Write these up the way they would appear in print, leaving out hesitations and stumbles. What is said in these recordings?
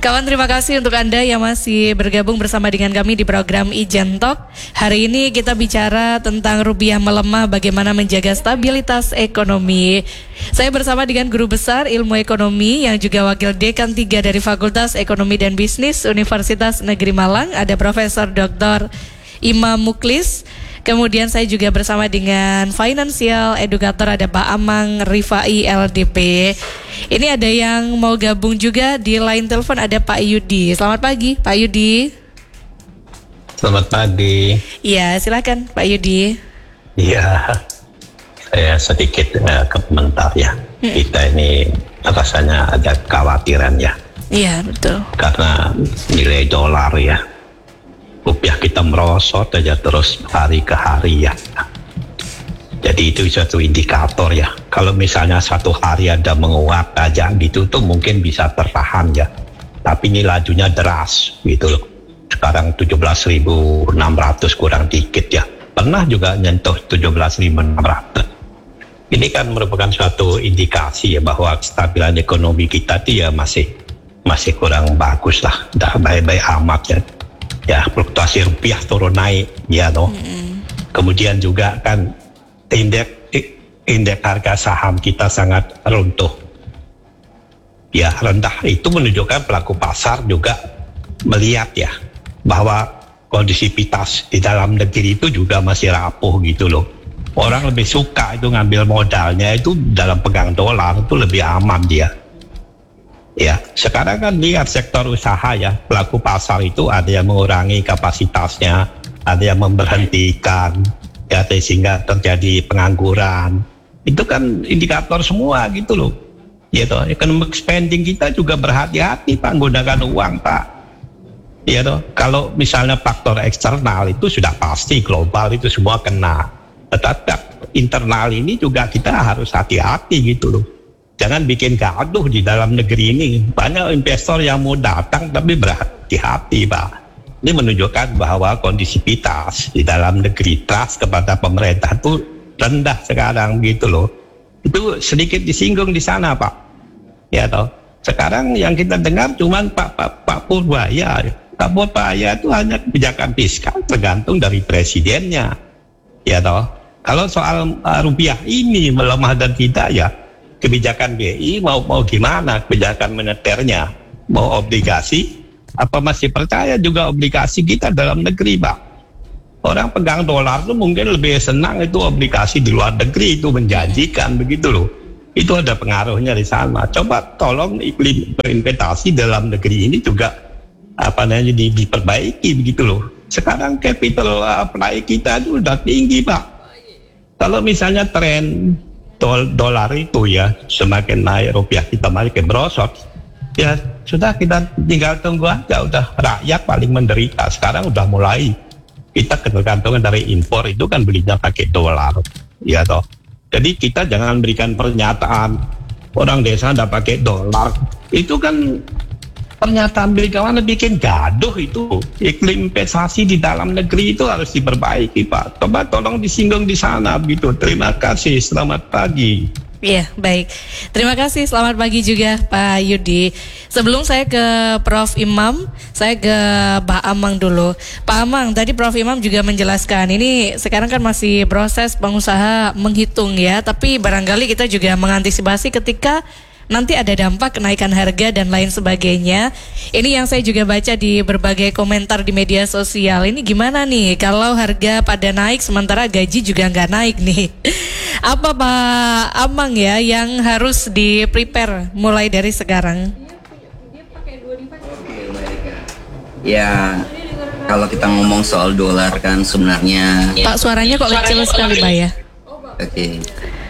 Kawan, terima kasih untuk Anda yang masih bergabung bersama dengan kami di program Ijen Talk. Hari ini kita bicara tentang rupiah melemah, bagaimana menjaga stabilitas ekonomi. Saya bersama dengan Guru Besar Ilmu Ekonomi yang juga Wakil Dekan 3 dari Fakultas Ekonomi dan Bisnis Universitas Negeri Malang, ada Profesor Dr. Imam Muklis. Kemudian saya juga bersama dengan Financial Educator, ada Pak Amang Rifai LDP. Ini ada yang mau gabung juga di line telepon, ada Pak Yudi. Selamat pagi Pak Yudi. Selamat pagi. Iya, silakan Pak Yudi. Iya, saya sedikit komentar ya. Kita ini rasanya ada kekhawatiran ya. Iya, betul. Karena nilai dolar ya, rupiah kita merosot aja terus hari ke hari ya. Jadi itu suatu indikator ya. Kalau misalnya satu hari ada menguat aja gitu tuh mungkin bisa tertahan ya. Tapi ini lajunya deras gitu loh. Sekarang 17.600 kurang dikit ya. Pernah juga nyentuh 17.600. Ini kan merupakan suatu indikasi ya bahwa kestabilan ekonomi kita tuh ya masih kurang bagus lah. Tidak baik-baik amat ya. Ya, fluktuasi rupiah turun naik ya toh. Kemudian juga kan indeks harga saham kita sangat runtuh ya, rendah. Itu menunjukkan pelaku pasar juga melihat ya bahwa kondisivitas di dalam negeri itu juga masih rapuh gitu loh. Orang lebih suka itu ngambil modalnya itu dalam pegang dolar, itu lebih aman dia. Ya, sekarang kan lihat sektor usaha ya, pelaku pasar itu ada yang mengurangi kapasitasnya, ada yang memberhentikan, ya sehingga terjadi pengangguran. Itu kan indikator semua gitu loh. Ya toh, economic spending kita juga berhati-hati Pak menggunakan uang Pak. Ya toh, kalau misalnya faktor eksternal itu sudah pasti global itu semua kena. Tetapi internal ini juga kita harus hati-hati gitu loh. Jangan bikin gaduh di dalam negeri ini. Banyak investor yang mau datang tapi berhati-hati Pak. Ini menunjukkan bahwa kondisivitas di dalam negeri, trust kepada pemerintah itu rendah sekarang gitu loh. Itu sedikit disinggung di sana Pak. Ya toh. Sekarang yang kita dengar cuman Pak Purbaya. Pak Purbaya itu hanya kebijakan fiskal tergantung dari presidennya. Ya toh. Kalau soal rupiah ini melemah dan tidak ya, kebijakan BI mau gimana kebijakan moneternya, mau obligasi apa masih percaya juga obligasi kita dalam negeri Pak. Orang pegang dolar tuh mungkin lebih senang itu obligasi di luar negeri, itu menjanjikan begitu loh. Itu ada pengaruhnya di sana. Coba tolong iklim berinvestasi dalam negeri ini juga diperbaiki begitu loh. Sekarang capital apply kita itu udah tinggi Pak. Kalau misalnya tren dolar itu ya semakin naik, rupiah kita makin merosot, ya sudah kita tinggal tunggu aja. Udah rakyat paling menderita. Sekarang udah mulai kita ketergantungan dari impor, itu kan belinya pakai dolar ya toh. Jadi kita jangan berikan pernyataan orang desa udah pakai dolar, itu kan pernyataan bagaimana bikin gaduh. Itu iklim investasi di dalam negeri itu harus diperbaiki Pak. Coba tolong disinggung di sana begitu. Terima kasih, selamat pagi. Iya, baik. Terima kasih, selamat pagi juga Pak Yudi. Sebelum saya ke Prof Imam, saya ke Pak Amang dulu. Pak Amang, tadi Prof Imam juga menjelaskan, ini sekarang kan masih proses pengusaha menghitung ya, tapi barangkali kita juga mengantisipasi ketika nanti ada dampak kenaikan harga dan lain sebagainya. Ini yang saya juga baca di berbagai komentar di media sosial. Ini gimana nih kalau harga pada naik sementara gaji juga nggak naik nih? Apa Pak Amang ya yang harus di-prepare mulai dari sekarang? Ya, kalau kita ngomong soal dolar kan sebenarnya Pak, suaranya kok kecil sekali Pak ya? Oke.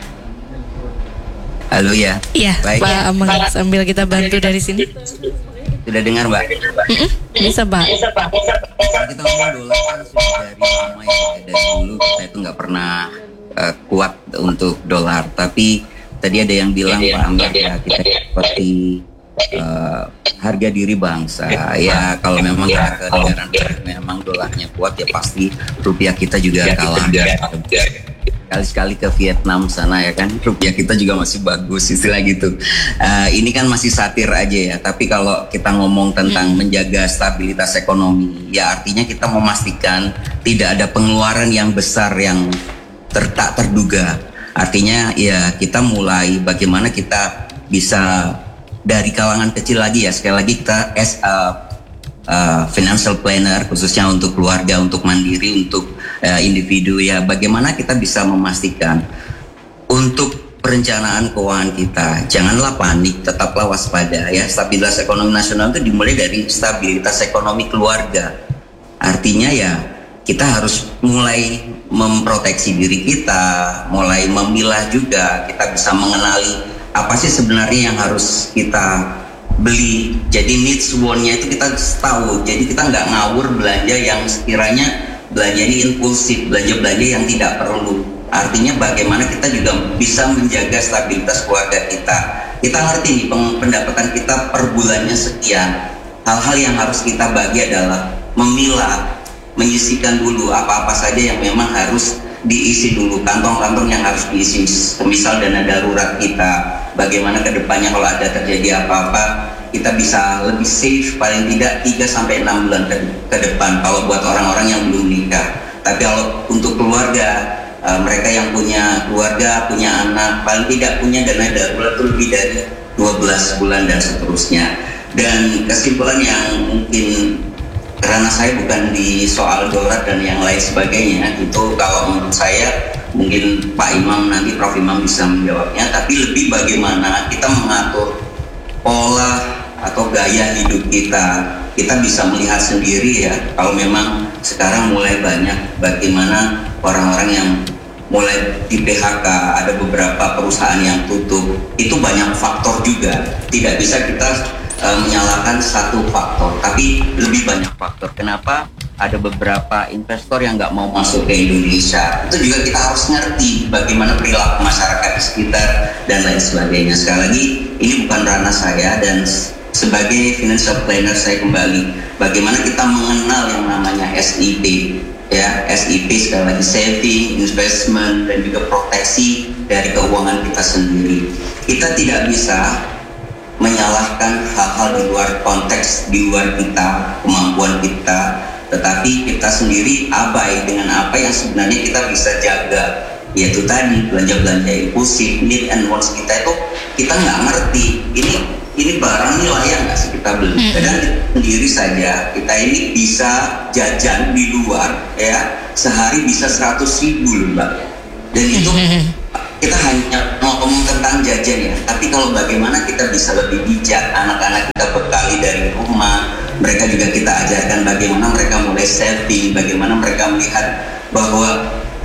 Halo ya. Iya, Pak Amang, sambil kita bantu dari sini. Sudah dengar Mbak? Bisa Pak. Kalau kita ngomong dolar kan sudah dari lama ya, dari dulu kita itu nggak pernah kuat untuk dolar. Tapi tadi ada yang bilang Pak Amar ya kita seperti harga diri bangsa. Ya kalau memang harga negara memang dolarnya kuat ya pasti rupiah kita juga kalah. kali-sekali ke Vietnam sana ya kan, rupiah kita juga masih bagus istilah gitu. Ini kan masih satir aja ya, tapi kalau kita ngomong tentang menjaga stabilitas ekonomi, ya artinya kita memastikan tidak ada pengeluaran yang besar yang tak terduga. Artinya ya kita mulai bagaimana kita bisa dari kalangan kecil lagi ya, sekali lagi kita as a financial planner khususnya untuk keluarga, untuk mandiri, untuk individu ya, bagaimana kita bisa memastikan untuk perencanaan keuangan kita, janganlah panik, tetaplah waspada ya. Stabilitas ekonomi nasional itu dimulai dari stabilitas ekonomi keluarga. Artinya ya kita harus mulai memproteksi diri kita, mulai memilah juga, kita bisa mengenali apa sih sebenarnya yang harus kita beli. Jadi needs want-nya itu kita tahu, jadi kita nggak ngawur belanja yang sekiranya belanja ini impulsif, belanja-belanja yang tidak perlu. Artinya bagaimana kita juga bisa menjaga stabilitas keluarga kita. Kita ngerti nih pendapatan kita per bulannya sekian. Hal-hal yang harus kita bagi adalah memilah, menyisihkan dulu apa-apa saja yang memang harus diisi dulu, kantong-kantong yang harus diisi. Misal dana darurat kita, bagaimana ke depannya kalau ada terjadi apa-apa, kita bisa lebih safe paling tidak 3-6 bulan ke depan kalau buat orang-orang yang belum nikah. Tapi kalau untuk keluarga, mereka yang punya keluarga, punya anak, paling tidak punya dana darurat itu lebih dari 12 bulan dan seterusnya. Dan kesimpulan yang mungkin karena saya bukan di soal dolar dan yang lain sebagainya, itu kalau menurut saya mungkin Pak Imam nanti Prof Imam bisa menjawabnya, tapi lebih bagaimana kita mengatur pola atau gaya hidup kita. Kita bisa melihat sendiri ya, kalau memang sekarang mulai banyak bagaimana orang-orang yang mulai di PHK, ada beberapa perusahaan yang tutup, itu banyak faktor juga. Tidak bisa kita menyalahkan satu faktor, tapi lebih banyak faktor. Kenapa ada beberapa investor yang nggak mau masuk ke Indonesia? Itu juga kita harus ngerti bagaimana perilaku masyarakat di sekitar dan lain sebagainya. Sekali lagi, ini bukan ranah saya, dan sebagai financial planner saya kembali bagaimana kita mengenal yang namanya SIP ya. SIP sekali lagi saving, investment, dan juga proteksi dari keuangan kita sendiri. Kita tidak bisa menyalahkan hal-hal di luar konteks, di luar kita, kemampuan kita, tetapi kita sendiri abai dengan apa yang sebenarnya kita bisa jaga, yaitu tadi belanja-belanja impulsif, need and wants kita itu kita nggak ngerti ini barang ini layak nggak sih kita beli. Kadang sendiri saja kita ini bisa jajan di luar ya, sehari bisa 100.000 loh Mbak, dan itu kita hanya ngomong tentang jajan ya, tapi kalau bagaimana kita bisa lebih bijak, anak-anak kita bekali dari rumah, mereka juga kita ajarkan bagaimana mereka mulai saving, bagaimana mereka melihat bahwa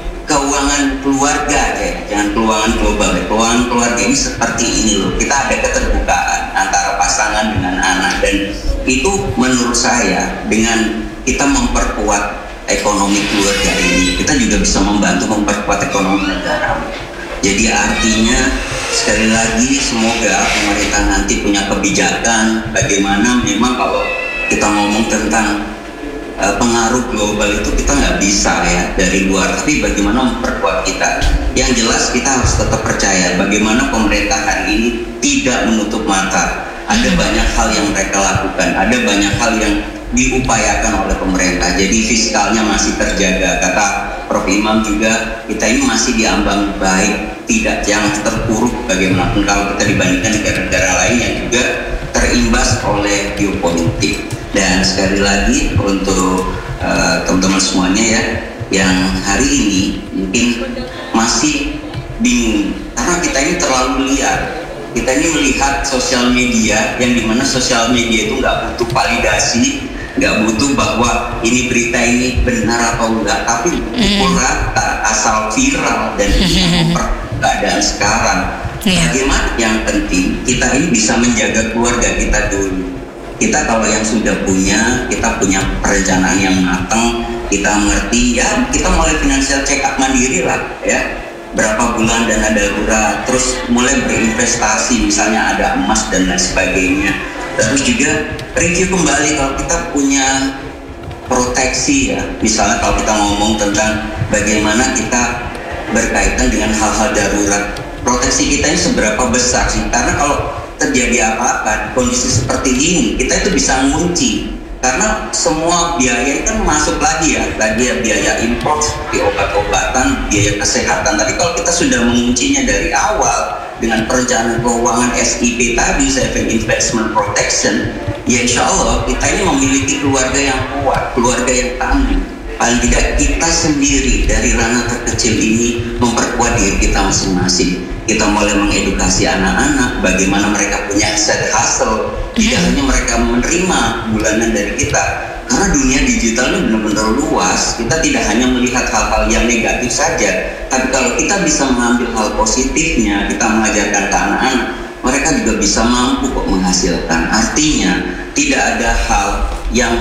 keuangan keluarga aja, jangan keuangan global ya. Keuangan keluarga ini seperti ini loh, kita ada keterbukaan antara pasangan dengan anak, dan itu menurut saya dengan kita memperkuat ekonomi keluarga ini, kita juga bisa membantu memperkuat ekonomi negara. Jadi artinya sekali lagi semoga pemerintah nanti punya kebijakan bagaimana memang kalau kita ngomong tentang pengaruh global itu kita nggak bisa ya dari luar, tapi bagaimana memperkuat kita. Yang jelas kita harus tetap percaya bagaimana pemerintah hari ini tidak menutup mata. Ada banyak hal yang mereka lakukan, ada banyak hal yang diupayakan oleh pemerintah. Jadi fiskalnya masih terjaga. Kata Prof Imam juga, kita ini masih diambang baik, tidak yang terpuruk bagaimanapun kalau kita dibandingkan negara-negara lain yang juga terimbas oleh geopolitik. Dan sekali lagi untuk teman-teman semuanya ya, yang hari ini mungkin masih bingung karena kita ini terlalu liar. Kita ini melihat sosial media yang dimana sosial media itu nggak butuh validasi, nggak butuh bahwa ini berita ini benar atau enggak, tapi pukul rata asal viral dan ini keadaan sekarang. Bagaimana yang penting kita ini bisa menjaga keluarga kita dulu. Kita kalau yang sudah punya, kita punya perencanaan yang matang, kita mengerti ya, kita mulai financial check up mandiri lah ya. Berapa bulan dana darurat, terus mulai berinvestasi, misalnya ada emas dan lain sebagainya. Terus juga review kembali kalau kita punya proteksi ya. Misalnya kalau kita ngomong tentang bagaimana kita berkaitan dengan hal-hal darurat. Proteksi kita ini seberapa besar sih? Karena kalau terjadi apa-apa kondisi seperti ini, kita itu bisa ngunci. Karena semua biaya kan masuk lagi ya, biaya impor seperti obat-obatan, biaya kesehatan. Tapi kalau kita sudah menguncinya dari awal dengan perencanaan keuangan SIP tadi, Saving Investment Protection, ya insya Allah kita ini memiliki keluarga yang kuat, keluarga yang tangguh. Paling tidak kita sendiri dari ranah terkecil ini memperkuat diri kita masing-masing. Kita mulai mengedukasi anak-anak bagaimana mereka punya side hustle, tidak hanya mereka menerima bulanan dari kita. Karena dunia digital ini benar-benar luas, kita tidak hanya melihat hal-hal yang negatif saja, tapi kalau kita bisa mengambil hal positifnya, kita mengajarkan ke anak-anak, mereka juga bisa mampu kok menghasilkan. Artinya tidak ada hal yang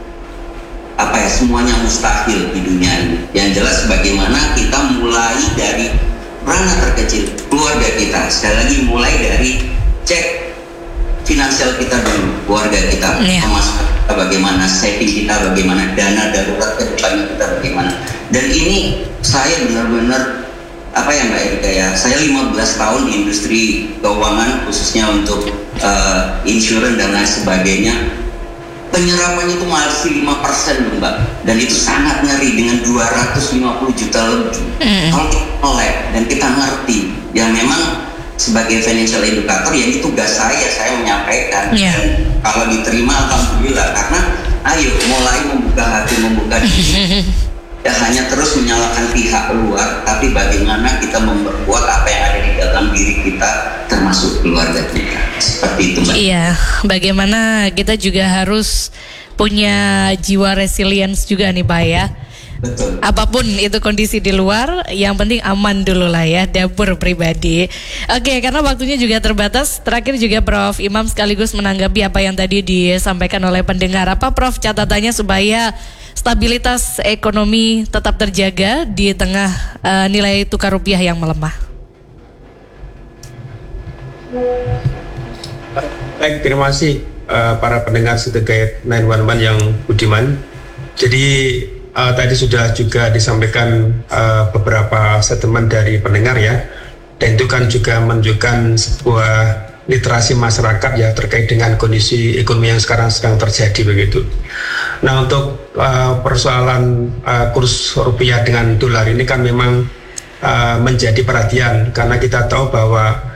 semuanya mustahil di dunia ini. Yang jelas bagaimana kita mulai dari ranah terkecil keluarga kita. Sekali lagi mulai dari cek finansial kita dulu, keluarga kita, pemasukan kita bagaimana, saving kita bagaimana, dana darurat ke depannya kita bagaimana. Dan ini saya benar-benar Mbak Erika ya, saya 15 tahun di industri keuangan khususnya untuk insurance dan lain sebagainya. Penyerapannya itu masih 5% Mbak, dan itu sangat ngeri dengan 250 juta lebih. Kalau kita melek dan kita ngerti, ya memang sebagai financial educator ya ini tugas saya menyampaikan. Dan kalau diterima alhamdulillah, karena ayo mulai membuka hati, membuka diri. Tidak hanya terus menyalahkan pihak luar, tapi bagaimana kita memperkuat apa yang ada di dalam diri kita, termasuk keluarga kita. Seperti itu Mbak. Iya, bagaimana kita juga harus punya jiwa resilience juga nih Pak ya. Betul. Apapun itu kondisi di luar, yang penting aman dulu lah ya, dapur pribadi. Oke, karena waktunya juga terbatas, terakhir juga Prof Imam sekaligus menanggapi apa yang tadi disampaikan oleh pendengar. Apa Prof catatannya supaya stabilitas ekonomi tetap terjaga di tengah nilai tukar rupiah yang melemah? Baik, terima kasih para pendengar Setegait 911 yang budiman. Jadi tadi sudah juga disampaikan beberapa statement dari pendengar ya, dan itu kan juga menunjukkan sebuah literasi masyarakat ya terkait dengan kondisi ekonomi yang sekarang sedang terjadi begitu. Nah, untuk persoalan kurs rupiah dengan dolar ini kan memang menjadi perhatian, karena kita tahu bahwa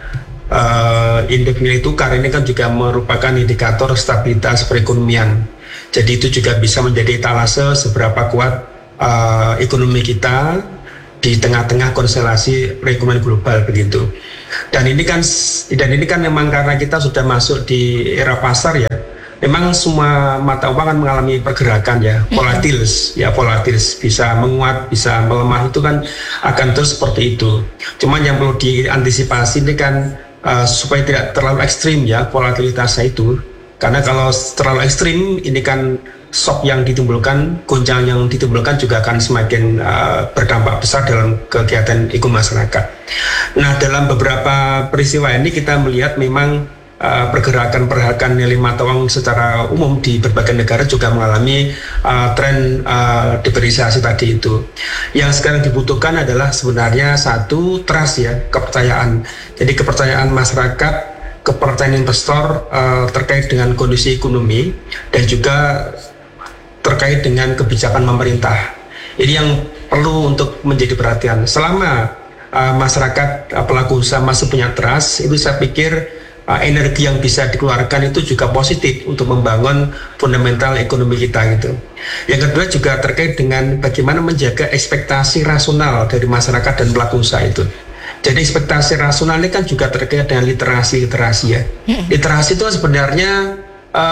indeks nilai tukar ini kan juga merupakan indikator stabilitas perekonomian. Jadi itu juga bisa menjadi etalase seberapa kuat ekonomi kita di tengah-tengah konstelasi perekonomian global begitu. Dan ini kan memang karena kita sudah masuk di era pasar ya. Memang semua mata uang kan mengalami pergerakan ya, volatilis, bisa menguat, bisa melemah, itu kan akan terus seperti itu. Cuman yang perlu diantisipasi ini kan supaya tidak terlalu ekstrim ya volatilitasnya itu, karena kalau terlalu ekstrim ini kan shock yang ditimbulkan, goncangan yang ditimbulkan juga akan semakin berdampak besar dalam kegiatan ekonomi masyarakat. Nah, dalam beberapa peristiwa ini kita melihat memang pergerakan nilai mata uang secara umum di berbagai negara juga mengalami tren depresiasi tadi itu. Yang sekarang dibutuhkan adalah sebenarnya satu trust ya, kepercayaan. Jadi kepercayaan masyarakat, kepercayaan investor terkait dengan kondisi ekonomi dan juga terkait dengan kebijakan pemerintah. Ini yang perlu untuk menjadi perhatian. Selama masyarakat pelaku usaha masih punya trust, itu saya pikir energi yang bisa dikeluarkan itu juga positif untuk membangun fundamental ekonomi kita gitu. Yang kedua juga terkait dengan bagaimana menjaga ekspektasi rasional dari masyarakat dan pelaku usaha itu. Jadi ekspektasi rasional ini kan juga terkait dengan literasi ya. Literasi itu sebenarnya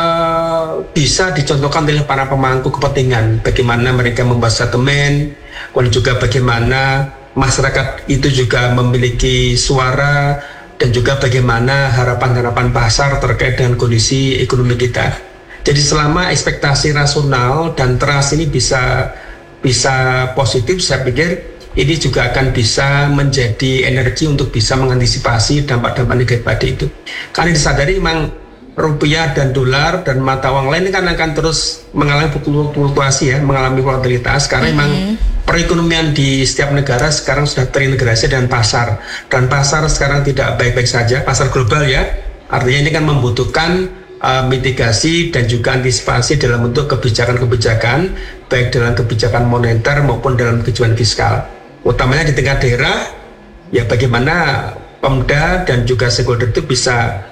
bisa dicontohkan oleh para pemangku kepentingan, bagaimana mereka membuat statement, dan juga bagaimana masyarakat itu juga memiliki suara, dan juga bagaimana harapan-harapan pasar terkait dengan kondisi ekonomi kita. Jadi selama ekspektasi rasional dan trust ini bisa positif, saya pikir ini juga akan bisa menjadi energi untuk bisa mengantisipasi dampak-dampak negatif tadi itu. Karena disadari memang rupiah dan dolar dan mata uang lain ini kan akan terus mengalami fluktuasi ya, mengalami volatilitas, karena memang perekonomian di setiap negara sekarang sudah terintegrasi dengan pasar, dan pasar sekarang tidak baik-baik saja, pasar global ya. Artinya ini kan membutuhkan mitigasi dan juga antisipasi dalam bentuk kebijakan-kebijakan, baik dalam kebijakan moneter maupun dalam kebijakan fiskal. Utamanya di tingkat daerah, ya bagaimana Pemda dan juga stakeholder itu bisa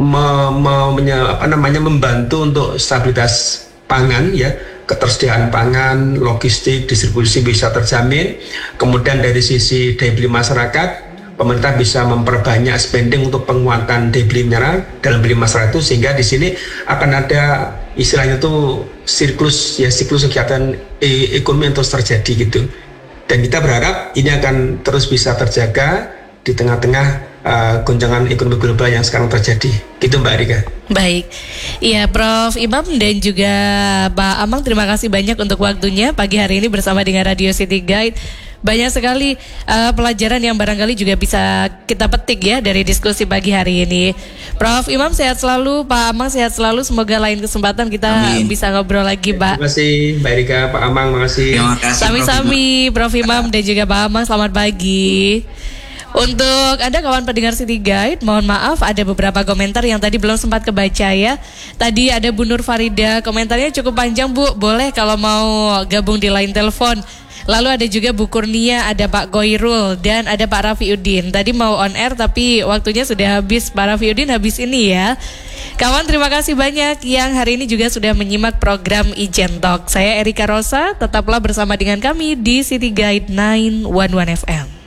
membantu untuk stabilitas pangan ya, ketersediaan pangan, logistik, distribusi bisa terjamin. Kemudian dari sisi daya beli masyarakat, pemerintah bisa memperbanyak spending untuk penguatan daya beli dalam beli masyarakat itu, sehingga di sini akan ada istilahnya itu siklus kegiatan ekonomi yang terus terjadi gitu. Dan kita berharap ini akan terus bisa terjaga di tengah-tengah goncangan ekonomi global yang sekarang terjadi. Gitu Mbak Rika. Baik, iya Prof. Imam dan juga Pak Amang, terima kasih banyak untuk waktunya pagi hari ini bersama dengan Radio City Guide. Banyak sekali pelajaran yang barangkali juga bisa kita petik ya dari diskusi pagi hari ini. Prof. Imam sehat selalu, Pak Amang sehat selalu. Semoga lain kesempatan kita bisa ngobrol lagi, Pak. Terima kasih Mbak Rika, Pak Amang, makasih. Terima kasih. Sami-sami Prof. Imam dan juga Pak Amang, selamat pagi. Untuk Anda kawan pendengar City Guide, mohon maaf ada beberapa komentar yang tadi belum sempat kebaca ya. Tadi ada Bu Nur Farida, komentarnya cukup panjang Bu, boleh kalau mau gabung di line telepon. Lalu ada juga Bu Kurnia, ada Pak Goirul, dan ada Pak Rafiuddin. Tadi mau on air tapi waktunya sudah habis, Pak Rafiuddin habis ini ya. Kawan, terima kasih banyak yang hari ini juga sudah menyimak program Ijen Talk. Saya Erika Rosa, tetaplah bersama dengan kami di City Guide 911 FM.